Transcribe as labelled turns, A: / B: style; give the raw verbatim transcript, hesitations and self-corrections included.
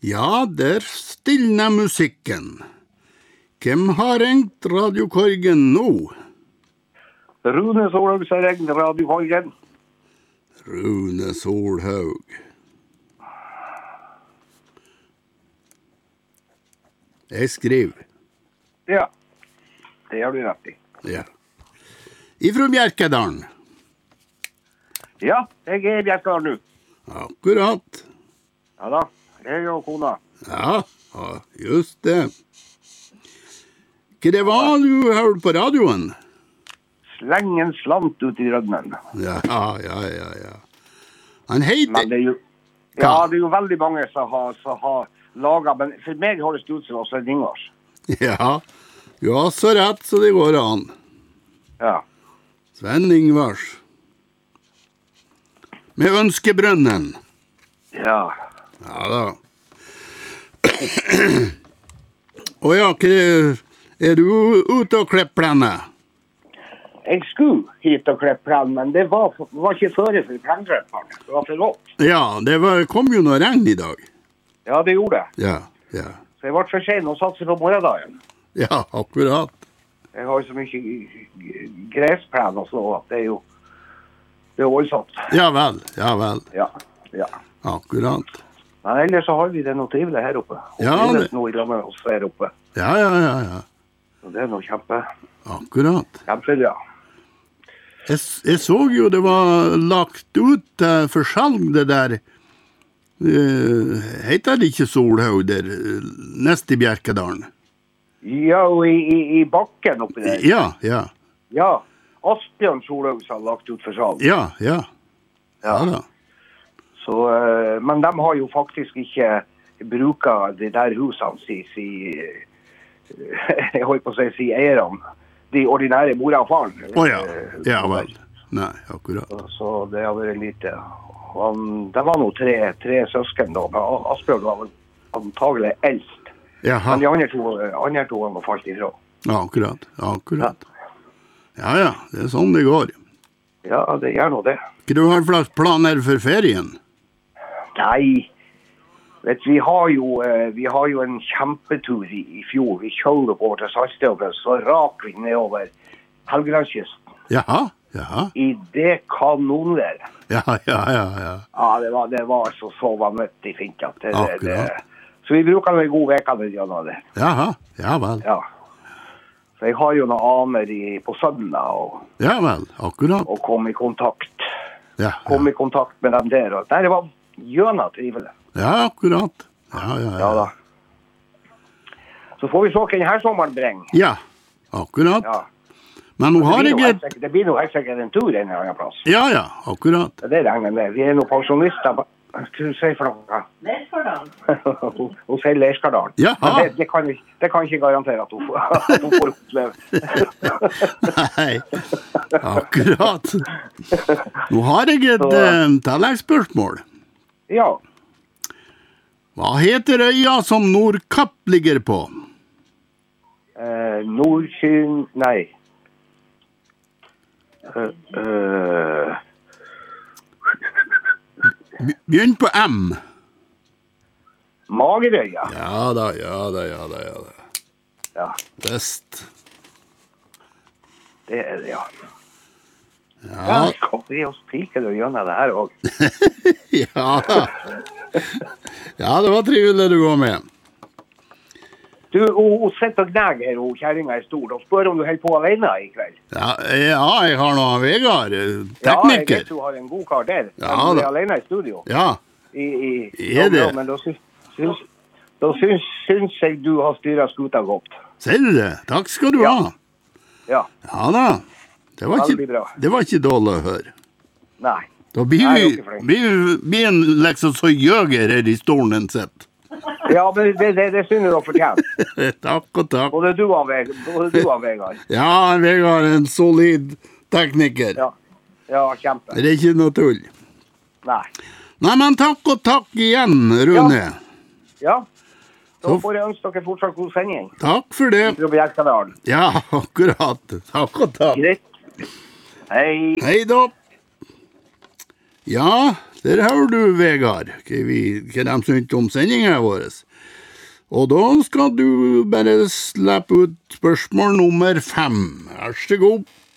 A: Ja, der stilner musikken. Hvem har ringt radiokorgen nå?
B: Rune Solhaug som har ringt radiokorgen.
A: Rune Solhaug. Jeg skriver.
B: Ja, det gjør du rett i.
A: Ja. Ifra Bjerkedalen.
B: Ja, jeg er i Bjerkedalen nå.
A: Akkurat.
B: Ja da, jeg og kona.
A: Ja, ja, just det. Hva det var du hørte på radioen?
B: Sleng en slant ut i rødmen.
A: Ja, ja, ja, ja. Han heter...
B: Men det er jo, ja, det er jo veldig mange som har, som har laget, men for meg har det stått som også en Ingvars.
A: Ja, du har så rett så det går an.
B: Ja.
A: Sven Ingvars. Med ønskebrønnen.
B: Ja.
A: Ja da. Og ja, hva, er du ute og klipper plenen?
B: Jeg skulle hit og klippe plenen, men det var, var ikke føre for plenklipperen. Det var for rått.
A: Ja, det var, kom jo noe regn i dag.
B: Ja, det gjorde det.
A: Ja, ja.
B: Så jeg ble for sen og satset på morgendagen.
A: Ja, akkurat.
B: Jeg har jo så mye gresplen og så, at det er jo, det er voldsomt.
A: Ja vel, ja vel.
B: Ja, ja.
A: Akkurat.
B: Men ellers så har vi det noe trivelig her oppe. Og
A: Ja,
B: det
A: det-
B: er noe i lag med oss her oppe.
A: Ja, ja, ja, ja.
B: Så det er noe kjempe,
A: Akkurat.
B: kjempebra.
A: Jeg, s- jeg så jo det var lagt ut eh, for salg det der, uh, heter det ikke Solhaug der, eh, nest i Bjerkedalen?
B: Ja, og i, i, i bakken oppi der.
A: Ja, ja,
B: Ja, Asbjørn Solhaug har lagt ut for salg.
A: ja, ja. Ja da.
B: Så, eh, men de har jo faktisk ikke bruket de der husene, si, si, jeg holdt på å si, si eierne, de ordinære mora og faren.
A: Å ja,
B: Eh,
A: ja vel. Nei, akkurat.
B: Så, så det har vært lite. Og Han, det var nå tre, tre søsken da, men Asbjørn var vel antagelig eldst.
A: Jaha,
B: Men de andre to, andre to var falt ifra.
A: ja, akkurat, akkurat. Ja, ja, det er sånn det går.
B: Ja, det gjør nå det.
A: Hva du har slags planer for ferien?
B: Nei, vet du, vi har jo, eh, vi har jo en kjempetur i, i fjor. Vi kjører over til Saltstøvlet, så rak vi nedover Helgelandskysten.
A: Jaha, jaha.
B: I det kanonvær.
A: Ja, ja, ja, ja.
B: Ja, det var, det var så, så vanvittig fint. At det, det,
A: Akkurat.
B: så vi bruker en god veka med gjennom det.
A: Jaha, ja vel.
B: Ja. Så jeg har jo noen aner i, på søndag og,
A: Ja vel, akkurat.
B: og kom i kontakt.
A: Ja,
B: Kom
A: ja,
B: i kontakt med dem der. Og der var gjøna trivelig.
A: ja akkurat. Ja, ja,
B: Ja
A: ja.
B: da. Så får vi se hva denne sommeren bringer.
A: Ja, akkurat.
B: Ja.
A: Men nå har
B: Det
A: jeg
B: blir, noe,
A: et...
B: helt sikkert- det blir noe helt sikkert en tur en eller annen plass.
A: Ja, ja, akkurat.
B: Det er det regner med. Vi er noen pensjonister. Hva skal du si for noe?
C: Leirskardalen.
B: Hun hun sier Leirskardalen.
A: Jaha.
B: Men det, det, kan, jeg- det kan jeg ikke garantere at hun, får- at hun får oppleve.
A: Nei, akkurat. Nå har jeg et eh, tilleggsspørsmål.
B: Ja.
A: Hva heter øya som Nordkapp ligger på?
B: Eh, Nordkyn... Nei. Uh, uh,
A: Be- Begynn på M.
B: Magerøya.
A: Ja da, ja da, ja da, ja da.
B: Ja,
A: Vest.
B: det er det, ja. Ja,
A: Ja,
B: skal vi oss pike det gjennom det her også.
A: ja da. Ja, det var trivelig du var med.
B: Du, hun, hun sitter og gnæger her, hun kjæringa er stor, og spør om du holder på alene i kveld.
A: Ja, ja jeg har noe Vegard, eh,
B: Ja, jeg
A: tekniker.
B: vet du har en god kar der.
A: Ja,
B: men du
A: da.
B: er alene i studio.
A: Ja,
B: I, i,
A: Er det?
B: Ja, men da syns, syns, da syns, syns jeg du har styret skuta godt.
A: ser du det? Takk skal du
B: Ja.
A: ha.
B: Ja,
A: Ja da. Det var
B: Veldig
A: ikke,
B: bra.
A: det var ikke dårlig å høre.
B: nei.
A: Da blir
B: Nei,
A: vi,
B: dere er flinke.
A: blir, blir en liksom så jøger her i stolen sitt.
B: Ja, men det, det, det synes du å fortjene.
A: Takk og takk.
B: Både du og Vegard. Både du og Vegard.
A: Ja, Vegard er en solid tekniker.
B: Ja, ja, kjempe.
A: Det er ikke noe tull.
B: Nei.
A: Nei, men takk og takk igjen, Rune.
B: Ja, da
A: Så-
B: får jeg ønske dere fortsatt god sending.
A: Takk for det.
B: Fra Bjerkedalen.
A: Ja, akkurat. Takk og takk.
B: Greit. Hei.
A: Hei da. Ja, Der har du, Vegard, hva, vi, hva de syntes om sendingen vår. Og da skal du bare slippe ut spørsmål nummer fem. Vær så god.